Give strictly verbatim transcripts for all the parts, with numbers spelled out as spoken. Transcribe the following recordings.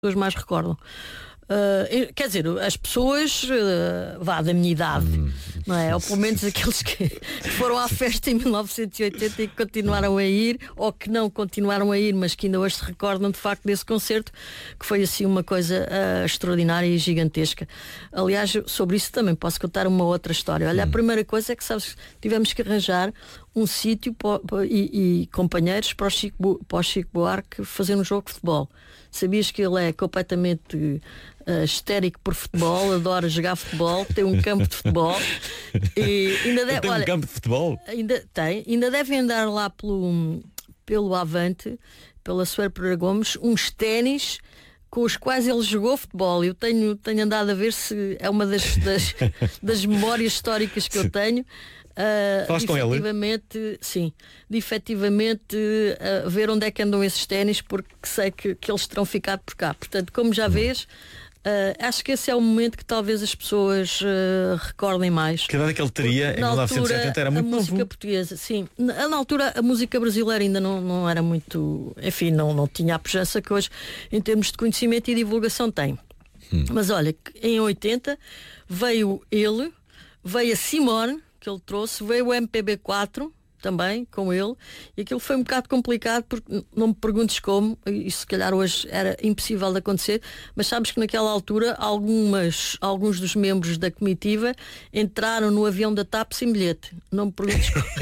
pessoas mais recordam. Uh, quer dizer, as pessoas uh, vá da minha idade, hum. não é? Ou pelo menos aqueles que foram à festa em mil novecentos e oitenta e que continuaram a ir, ou que não continuaram a ir, mas que ainda hoje se recordam de facto desse concerto, que foi assim uma coisa uh, extraordinária e gigantesca. Aliás, sobre isso também posso contar uma outra história. Olha, hum. a primeira coisa é que, sabes, tivemos que arranjar um sítio e, e companheiros para o, Chico, para o Chico Buarque fazer um jogo de futebol. Sabias que ele é completamente uh, histérico por futebol, adora jogar futebol, tem um campo de futebol e ainda deve, tem um olha, campo de futebol? Ainda tem, ainda deve andar lá pelo, pelo Avante, pela Soeira Pereira Gomes, uns ténis com os quais ele jogou futebol. Eu tenho, tenho andado a ver se é uma das, das, das memórias históricas que eu tenho. Uh, Falaste com ele? Sim, de efetivamente uh, ver onde é que andam esses ténis, porque sei que, que eles terão ficado por cá. Portanto, como já vês, uh, acho que esse é o momento que talvez as pessoas uh, recordem mais. Que idade é que ele teria em mil novecentos e oitenta? Era muito novo. A música portuguesa, sim. Na, na altura a música brasileira ainda não, não era muito, enfim, não, não tinha a pujança que hoje em termos de conhecimento e divulgação tem. Hum. Mas olha, em oitenta veio ele, veio a Simone, que ele trouxe, veio o M P B quatro também com ele, e aquilo foi um bocado complicado porque não me perguntes como, isso se calhar hoje era impossível de acontecer, mas sabes que naquela altura algumas, alguns dos membros da comitiva entraram no avião da TAP sem bilhete. Não me perguntes como.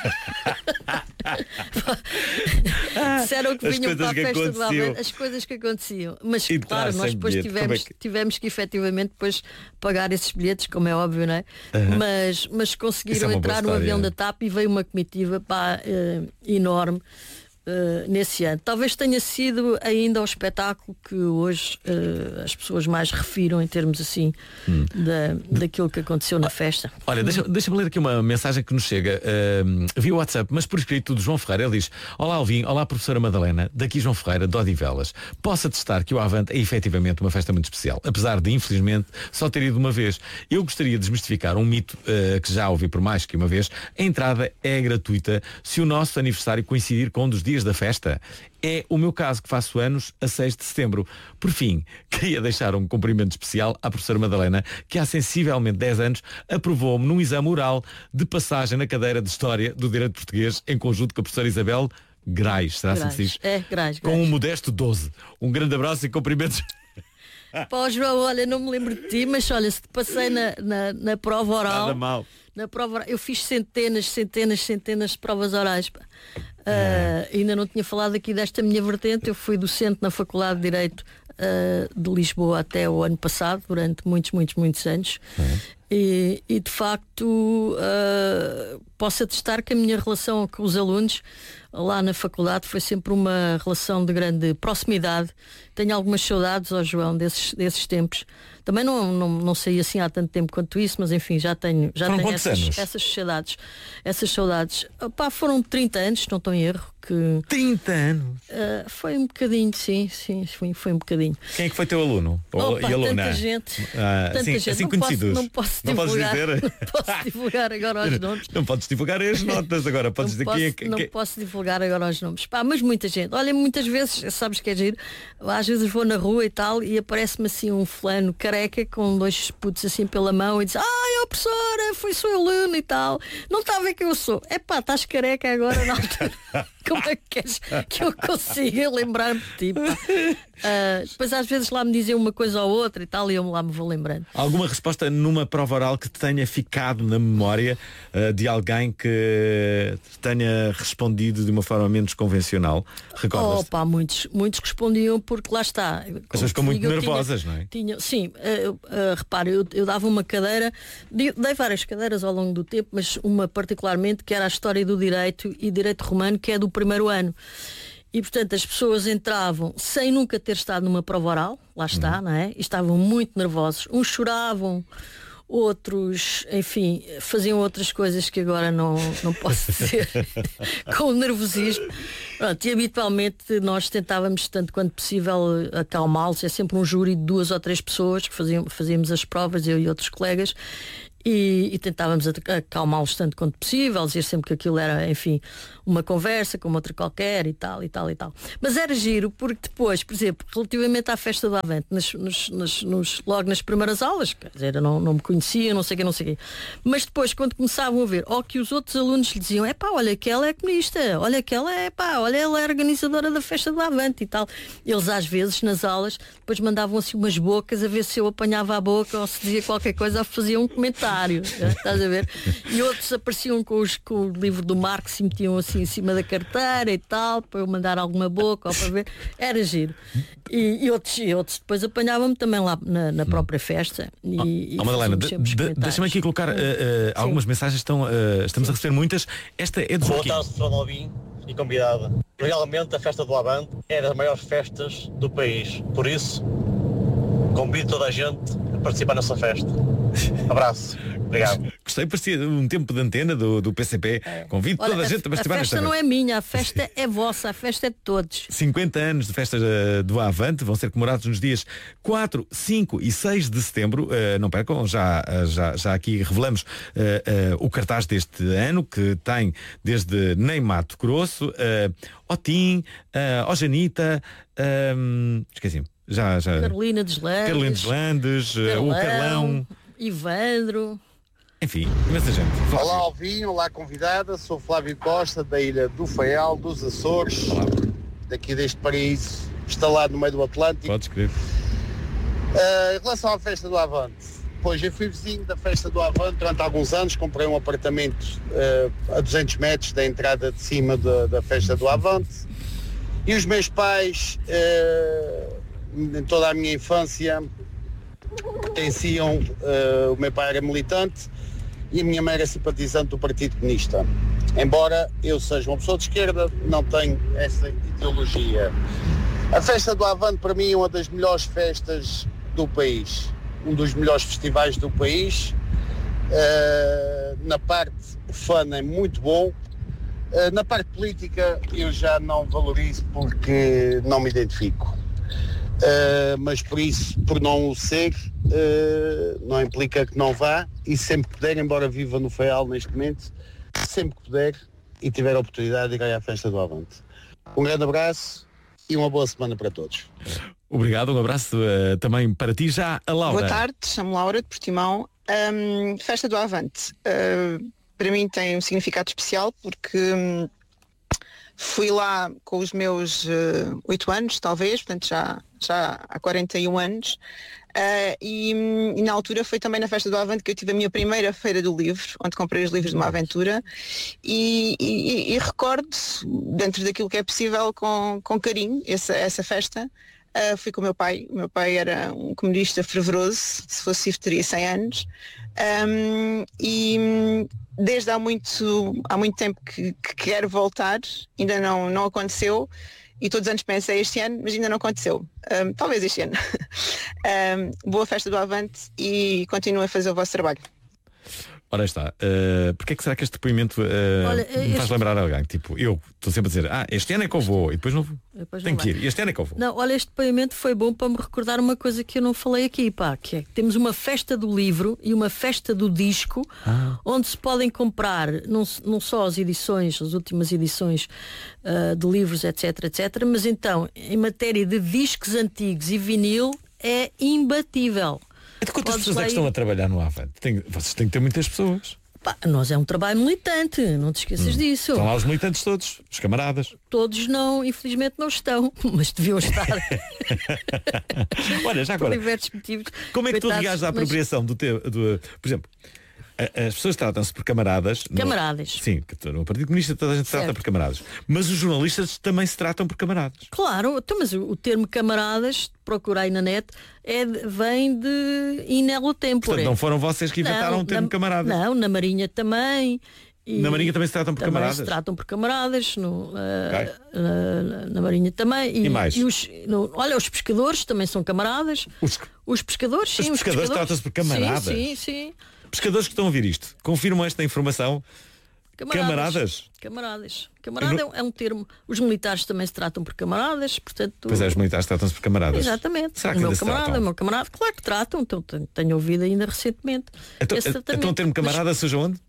Disseram que vinham para a festa do Avante, as coisas que aconteciam, mas e claro, nós depois tivemos, é que... tivemos que efetivamente depois pagar esses bilhetes, como é óbvio, não é? Uhum. Mas, mas conseguiram é entrar no avião da TAP e veio uma comitiva pá, uh, enorme Uh, nesse ano. Talvez tenha sido ainda o espetáculo que hoje uh, as pessoas mais refiram em termos assim hum. da, daquilo que aconteceu na festa. Olha, deixa, deixa-me ler aqui uma mensagem que nos chega uh, via WhatsApp, mas por escrito do João Ferreira. Ele diz: olá Alvin, olá professora Madalena, daqui João Ferreira, de Odivelas. Posso atestar que o Avante é efetivamente uma festa muito especial, apesar de infelizmente só ter ido uma vez. Eu gostaria de desmistificar um mito uh, que já ouvi por mais que uma vez. A entrada é gratuita se o nosso aniversário coincidir com um dos dias da festa. É o meu caso, que faço anos a seis de setembro. Por fim, queria deixar um cumprimento especial à professora Madalena, que há sensivelmente dez anos aprovou-me num exame oral de passagem na cadeira de História do Direito Português, em conjunto com a professora Isabel Grais, será assim que se diz? É, Grais, Grais. Com um modesto doze. Um grande abraço e cumprimentos. Pá, João, olha, não me lembro de ti, mas olha, se te passei na, na, na prova oral. Nada mal. Na prova oral, eu fiz centenas, centenas, centenas de provas orais. Pá. Uh, ainda não tinha falado aqui desta minha vertente. Eu fui docente na Faculdade de Direito uh, de Lisboa até o ano passado, durante muitos, muitos, muitos anos. Uhum. E, e de facto uh, posso atestar que a minha relação com os alunos lá na faculdade foi sempre uma relação de grande proximidade. Tenho algumas saudades, ó João, desses, desses tempos. Também não, não, não saí assim há tanto tempo quanto isso, mas enfim, já tenho, já tenho essas, essas saudades. Essas saudades. Opá, foram trinta anos, não estou em erro. Que, trinta anos? Uh, foi um bocadinho, sim, sim, foi, foi um bocadinho. Quem é que foi teu aluno? Opa, e aluna? Tanta gente. Ah, tanta assim, gente. Assim não conhecidos. Posso, não posso divulgar. Não, não posso divulgar agora os nomes. Não podes divulgar as notas agora. Podes não dizer posso, quem é que. Não posso divulgar agora os nomes. Pá, mas muita gente. Olha, muitas vezes, sabes que é giro, às vezes vou na rua e tal e aparece-me assim um fulano careca com dois putos assim pela mão e diz: ai, ó professora, foi seu aluno e tal. Não está a ver quem eu sou. É pá, estás careca agora na altura. Como é que queres que eu consiga lembrar-me de ti? Uh, depois às vezes lá me dizem uma coisa ou outra e tal e eu lá me vou lembrando. Alguma resposta numa prova oral que te tenha ficado na memória uh, de alguém que tenha respondido de uma forma menos convencional? Recordas-te? Oh, pá, muitos, muitos respondiam porque lá está. As pessoas ficam muito nervosas, tinha, não é? Tinha, sim, uh, uh, repare, eu, eu dava uma cadeira, dei várias cadeiras ao longo do tempo, mas uma particularmente que era a História do Direito e Direito Romano, que é do primeiro ano. E portanto as pessoas entravam sem nunca ter estado numa prova oral, lá está, uhum. não é? E estavam muito nervosos. Uns choravam, outros, enfim, faziam outras coisas que agora não, não posso dizer com nervosismo. Pronto, e habitualmente nós tentávamos, tanto quanto possível, acalmá-los. É sempre um júri de duas ou três pessoas que faziam, fazíamos as provas, eu e outros colegas. e, e tentávamos acalmá-los tanto quanto possível, dizer sempre que aquilo era, enfim, uma conversa como outra qualquer e tal, e tal, e tal. Mas era giro, porque depois, por exemplo, relativamente à festa do Avante, nas, nos, nas, nos, logo nas primeiras aulas, quer dizer, eu não, não me conhecia, não sei o que, não sei o quê. Mas depois, quando começavam a ver, ou que os outros alunos lhe diziam, é pá, olha que ela é comunista, olha que ela é pá, olha, ela é organizadora da festa do Avante e tal. Eles às vezes, nas aulas, depois mandavam assim umas bocas a ver se eu apanhava a boca ou se dizia qualquer coisa ou fazia um comentário, estás a ver? E outros apareciam com, os, com o livro do Marx e metiam assim em cima da carteira e tal, para eu mandar alguma boca ou para ver. Era giro. E, e, outros, e outros depois apanhavam-me também lá na, na própria festa. E, oh, oh, Madalena, de, de, deixa-me aqui colocar uh, uh, algumas mensagens, estão, uh, estamos Sim. a receber muitas. Esta é do Boa tarde, João Alvim e convidada. Realmente a festa do Avante é das maiores festas do país. Por isso, convido toda a gente a participar nessa festa. Abraço. Obrigado. Gostei, parecia um tempo de antena do, do P C P. É. Convido Olha, toda a, a gente a participar. A festa não é minha, a festa é vossa, a festa é de todos. cinquenta anos de festa do Avante vão ser comemorados nos dias quatro, cinco e seis de setembro. Uh, não percam, já, já, já aqui revelamos uh, uh, o cartaz deste ano, que tem desde Ney Mato Grosso, uh, Otim, uh, Ojanita, uh, esqueci-me. Já, já. Carolina dos Landes, Carolina dos Landes, Carlão, o Carlão, Ivandro. Enfim, imensa gente. Olá, Alvinho, olá, convidada. Sou Flávio Costa, da ilha do Faial, dos Açores, olá. Daqui deste paraíso instalado no meio do Atlântico. Podes crer. Uh, em relação à festa do Avante, pois eu fui vizinho da festa do Avante durante alguns anos, comprei um apartamento uh, a duzentos metros da entrada de cima da, da festa do Avante, e os meus pais, uh, em toda a minha infância, pertenciam, uh, o meu pai era militante e a minha mãe era simpatizante do Partido Comunista. Embora eu seja uma pessoa de esquerda, não tenho essa ideologia. A festa do Avante para mim é uma das melhores festas do país, um dos melhores festivais do país. Uh, na parte fã é muito bom. Uh, na parte política eu já não valorizo porque não me identifico. Uh, mas por isso, por não o ser, uh, não implica que não vá, e sempre que puder, embora viva no Faial neste momento, sempre que puder e tiver a oportunidade de ir à festa do Avante. Um grande abraço e uma boa semana para todos. Obrigado, um abraço uh, também para ti. Já a Laura. Boa tarde, chamo Laura de Portimão. Um, festa do Avante uh, para mim tem um significado especial porque um, fui lá com os meus oito uh, anos, talvez, portanto já, já há quarenta e um anos, uh, e, e na altura foi também na festa do Avante que eu tive a minha primeira feira do livro, onde comprei os livros de uma aventura, e, e, e recordo, dentro daquilo que é possível, com, com carinho, essa, essa festa. Uh, fui com o meu pai, o meu pai era um comunista fervoroso, se fosse vivo teria cem anos, um, e desde há muito, há muito tempo que, que quero voltar, ainda não, não aconteceu, e todos os anos pensei este ano, mas ainda não aconteceu, um, talvez este ano. um, boa festa do Avante e continuem a fazer o vosso trabalho. Ora está, uh, porque é que será que este depoimento uh, Olha, me este... faz lembrar alguém? Tipo, eu estou sempre a dizer, ah, este ano é que eu vou, e depois não vou. Depois Tenho não que ir, este ano é que eu vou. Não, olha, este depoimento foi bom para me recordar uma coisa que eu não falei aqui, pá, que é que temos uma festa do livro e uma festa do disco, ah. onde se podem comprar não, não só as edições, as últimas edições uh, de livros, etc, etc, mas então, em matéria de discos antigos e vinil, é imbatível. De quantas Podes pessoas é que estão a trabalhar no Avante? Tem, vocês têm que ter muitas pessoas. Pá, nós é um trabalho militante, não te esqueças hum. disso. Estão lá os militantes todos, os camaradas. Todos não, infelizmente não estão, mas deviam estar. Olha, já agora, motivos, como é que tu reages à mas... apropriação do teu, do, por exemplo, as pessoas tratam-se por camaradas. Camaradas. No, sim, no Partido Comunista toda a gente se trata por camaradas. Mas os jornalistas também se tratam por camaradas. Claro, então, mas o termo camaradas, procurei na net, é, vem de Inelo Tempore. Portanto, não foram vocês que inventaram o termo na, camaradas? Não, na Marinha também. E na Marinha também se tratam por também camaradas? se tratam por camaradas, no, okay. uh, na, na Marinha também. E, e mais? E os, no, olha, os pescadores também são camaradas. Os, os pescadores, sim. Os pescadores, os pescadores tratam-se por camaradas? Sim, sim, sim. Pescadores que estão a ouvir isto, confirmam esta informação. Camaradas? Camaradas. Camarada é um, é um termo. Os militares também se tratam por camaradas, portanto... Pois é, os militares tratam-se por camaradas. Exatamente. Será o que meu ainda se camarada, tratam? o meu camarada, claro que tratam, então tenho, tenho ouvido ainda recentemente. Então, esse tratamento. então o termo camarada Mas, seja onde?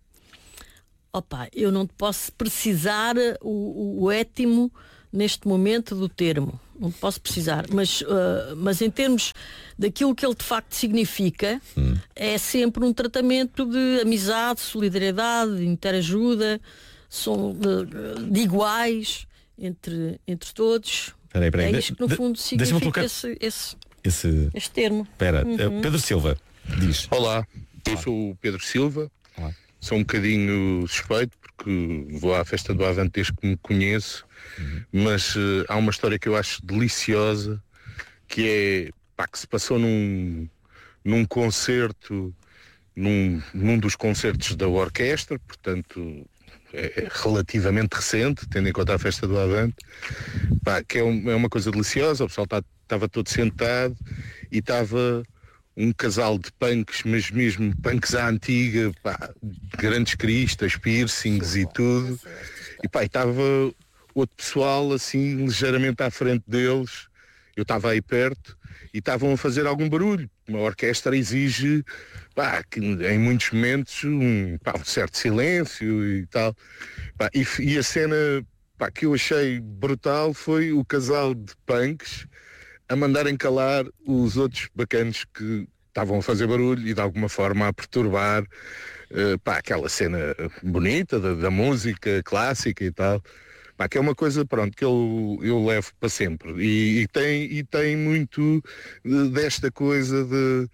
opa, eu não te posso precisar o, o, o étimo neste momento do termo. Não te posso precisar. Mas, uh, mas em termos daquilo que ele de facto significa, hum. é sempre um tratamento de amizade, solidariedade, interajuda, som, de, de iguais entre, entre todos. Peraí, peraí. É isto que no de, fundo de, significa colocar... esse, esse, esse... este termo. Espera, uhum. Pedro Silva diz. Olá, eu sou o Pedro Silva. Olá. Sou um bocadinho suspeito porque vou à festa do Avante desde que me conheço, uhum. mas uh, há uma história que eu acho deliciosa, que é, pá, que se passou num, num concerto, num, num dos concertos da orquestra, portanto é, é relativamente recente, tendo em conta a festa do Avante, pá, que é, um, é uma coisa deliciosa. O pessoal estava todo sentado e estava um casal de punks, mas mesmo punks à antiga, pá, grandes cristas, piercings e tudo. E pá, estava outro pessoal assim ligeiramente à frente deles. Eu estava aí perto e estavam a fazer algum barulho. Uma orquestra exige, pá, que em muitos momentos um, pá, um certo silêncio e tal. Pá, e, e a cena, pá, que eu achei brutal foi o casal de punks a mandarem calar os outros bacanos que estavam a fazer barulho e de alguma forma a perturbar uh, pá, aquela cena bonita da, da música clássica e tal. Pá, que é uma coisa, pronto, que eu, eu levo para sempre. E, e, tem, e tem muito de, desta coisa de,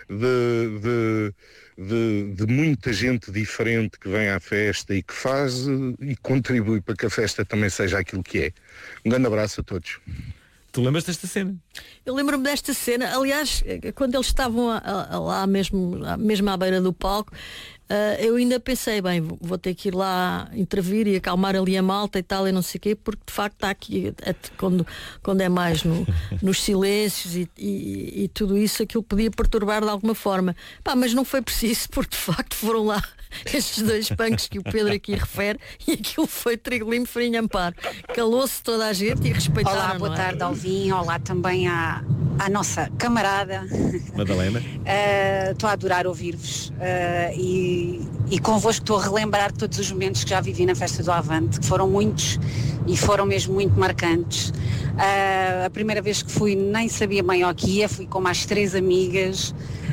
de, de, de, de muita gente diferente que vem à festa e que faz e contribui para que a festa também seja aquilo que é. Um grande abraço a todos. Tu lembras desta cena? Eu lembro-me desta cena, aliás, quando eles estavam a, a, lá mesmo, mesmo à beira do palco, uh, eu ainda pensei, bem, vou ter que ir lá intervir e acalmar ali a malta e tal, e não sei o quê, porque de facto está aqui, é, quando, quando é mais no, nos silêncios e, e, e tudo isso, aquilo podia perturbar de alguma forma. Pá, mas não foi preciso, porque de facto foram lá estes dois punks que o Pedro aqui refere e aquilo foi trigo limpo, farinha amparo. Calou-se toda a gente e respeitaram. Olá, boa tarde ao Vinho, olá também à, à nossa camarada Madalena. Estou uh, a adorar ouvir-vos uh, e, e convosco estou a relembrar todos os momentos que já vivi na festa do Avante, que foram muitos e foram mesmo muito marcantes. Uh, a primeira vez que fui nem sabia bem o que ia, fui com mais três amigas.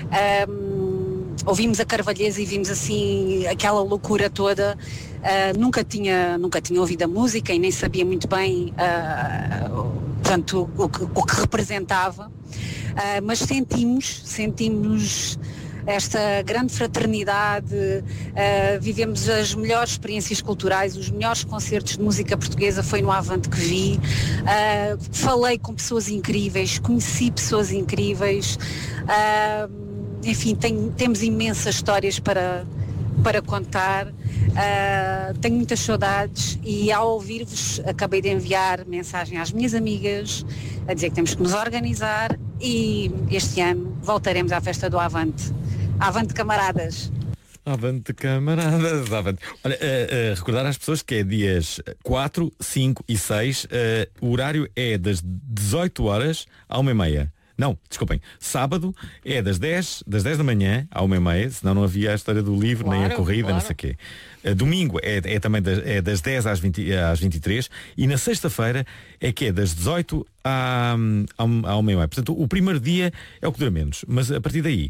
Uh, Ouvimos a Carvalheza e vimos assim aquela loucura toda. Uh, nunca tinha, nunca tinha ouvido a música e nem sabia muito bem uh, portanto, o, que, o que representava. Uh, mas sentimos, sentimos esta grande fraternidade, uh, vivemos as melhores experiências culturais, os melhores concertos de música portuguesa foi no Avante que vi. Uh, falei com pessoas incríveis, conheci pessoas incríveis. Uh, Enfim, tem, temos imensas histórias para, para contar, uh, tenho muitas saudades e ao ouvir-vos acabei de enviar mensagem às minhas amigas a dizer que temos que nos organizar e este ano voltaremos à festa do Avante. Avante, camaradas! Avante, camaradas, avante. Olha, uh, uh, recordar às pessoas que é dias quatro, cinco e seis, uh, o horário é das dezoito horas à uma e meia. Não, desculpem, sábado é das dez, das dez da manhã à uma e meia, senão não havia a história do livro, claro, nem a corrida, claro. Não sei o quê. Uh, domingo é, é também das, é das dez às, vinte, às vinte e três e na sexta-feira é que é das dezoito à, à, à uma e meia. Portanto, o primeiro dia é o que dura menos, mas a partir daí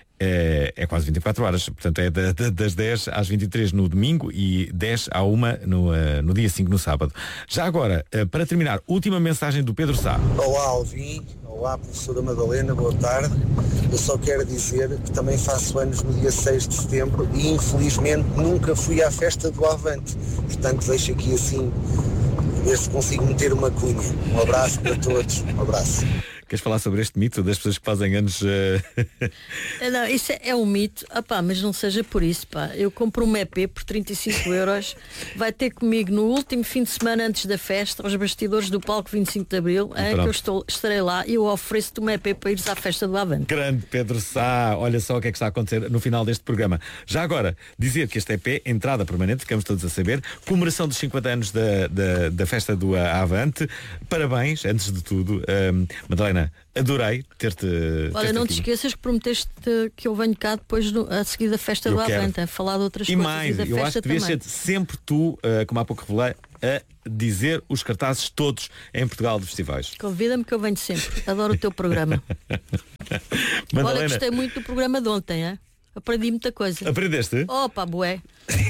é, é quase vinte e quatro horas. Portanto, é da, da, das dez às vinte e três no domingo e dez à uma no, uh, no dia cinco no sábado. Já agora, uh, para terminar, última mensagem do Pedro Sá. Olá, Alvin. Olá, professora Madalena, boa tarde. Eu só quero dizer que também faço anos no dia seis de setembro e infelizmente nunca fui à festa do Avante. Portanto, deixo aqui assim, ver se consigo meter uma cunha. Um abraço para todos, um abraço. Queres falar sobre este mito das pessoas que fazem anos? Uh... Não, isso é, é um mito. Ah, pá, mas não seja por isso, pá. Eu compro um E P por trinta e cinco euros. Vai ter comigo no último fim de semana antes da festa, aos bastidores do palco vinte e cinco de Abril, é, que eu estou, estarei lá e eu ofereço-te um E P para ires à festa do Avante. Grande Pedro Sá, olha só o que é que está a acontecer no final deste programa. Já agora, dizer que este E P, entrada permanente, ficamos todos a saber, comemoração dos cinquenta anos da, da, da festa do Avante. Parabéns, antes de tudo. Um, Madalena, adorei ter-te. Olha, ter-te não aqui. te esqueças que prometeste que eu venho cá depois do, a seguir da festa Eu do quero. Avante, a falar de outras E coisas mais, e da eu festa acho que devias também. ser sempre tu, uh, como há pouco revelei, a dizer os cartazes todos em Portugal de festivais. Convida-me que eu venho sempre. Adoro o teu programa. Madalena, Olha, gostei muito do programa de ontem, hein? Aprendi muita coisa. aprendeste? Opa, bué.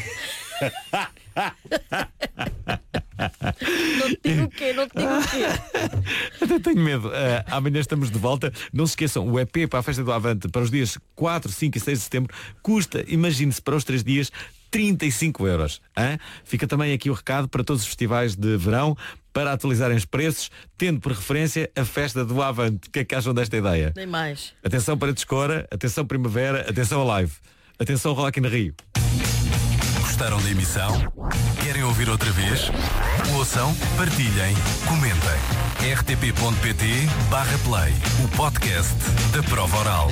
Não te digo o quê, não te digo o quê. Até tenho medo. Uh, amanhã estamos de volta. Não se esqueçam, o E P para a festa do Avante para os dias quatro, cinco e seis de setembro custa, imagine-se, para os três dias, trinta e cinco euros. Hein? Fica também aqui o recado para todos os festivais de verão, para atualizarem os preços, tendo por referência a festa do Avante. O que é que acham desta ideia? Nem mais. Atenção Paredes Cora, atenção Primavera, atenção a Live, atenção Rock in Rio. Gostaram da emissão? Querem ouvir outra vez? Ouçam, partilhem, comentem. r t p ponto p t barra play, o podcast da prova oral.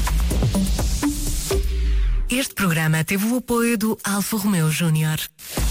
Este programa teve o apoio do Alfa Romeo Júnior.